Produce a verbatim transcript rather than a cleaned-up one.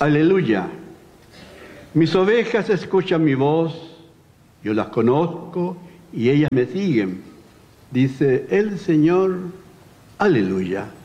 Aleluya. Mis ovejas escuchan mi voz, yo las conozco y ellas me siguen. Dice el Señor, aleluya.